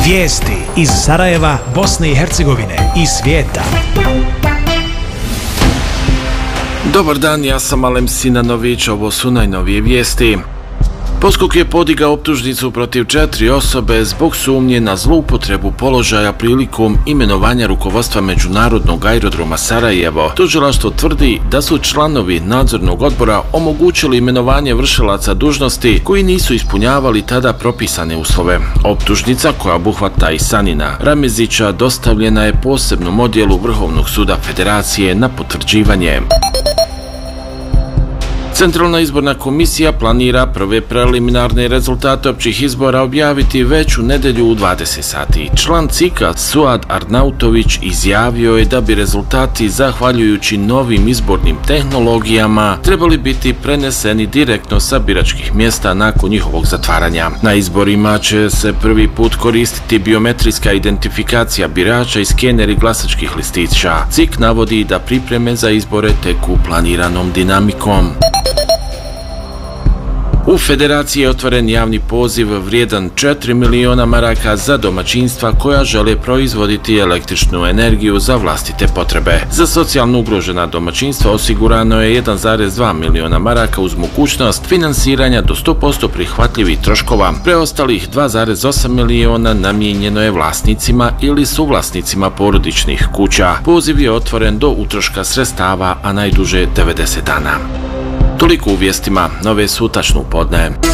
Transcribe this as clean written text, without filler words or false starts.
Vijesti iz Sarajeva, Bosne i Hercegovine i svijeta. Dobar dan, ja sam Alem Sinanović, ovo su najnovije vijesti. POSKOK je podigao optužnicu protiv 4 osobe zbog sumnje na zloupotrebu položaja prilikom imenovanja rukovodstva Međunarodnog aerodroma Sarajevo. Tužilaštvo tvrdi da su članovi nadzornog odbora omogućili imenovanje vršilaca dužnosti koji nisu ispunjavali tada propisane uslove. Optužnica, koja obuhvata i Sanina Ramezića, dostavljena je posebnom odjelu Vrhovnog suda Federacije na potvrđivanje. Centralna izborna komisija planira prve preliminarne rezultate općih izbora objaviti već u nedjelju u 20 sati. Član CIK-a Suad Arnautović izjavio je da bi rezultati, zahvaljujući novim izbornim tehnologijama, trebali biti preneseni direktno sa biračkih mjesta nakon njihovog zatvaranja. Na izborima će se prvi put koristiti biometrijska identifikacija birača i skeneri glasačkih listića. CIK navodi da pripreme za izbore teku planiranom dinamikom. U Federaciji je otvoren javni poziv vrijedan 4 miliona maraka za domaćinstva koja žele proizvoditi električnu energiju za vlastite potrebe. Za socijalno ugrožena domaćinstva osigurano je 1,2 miliona maraka uz mogućnost finansiranja do 100% prihvatljivih troškova. Preostalih 2,8 miliona namijenjeno je vlasnicima ili suvlasnicima porodičnih kuća. Poziv je otvoren do utroška sredstava, a najduže 90 dana. Toliko u vijestima, nove su tačno u podne.